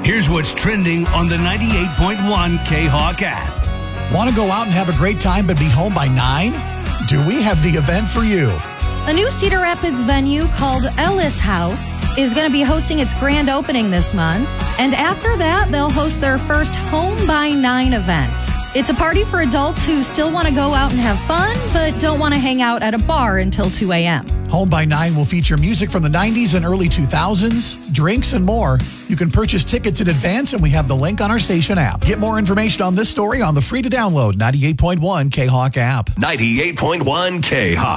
Here's what's trending on the 98.1 K-Hawk app. Want to go out and have a great time but be home by 9? Do we have the event for you? A new Cedar Rapids venue called Ellis House is going to be hosting its grand opening this month. And after that, they'll host their first Home by 9 event. It's a party for adults who still want to go out and have fun, but don't want to hang out at a bar until 2 a.m. Home by 9 will feature music from the 90s and early 2000s, drinks, and more. You can purchase tickets in advance, and we have the link on our station app. Get more information on this story on the free-to-download 98.1 K-Hawk app. 98.1 K-Hawk.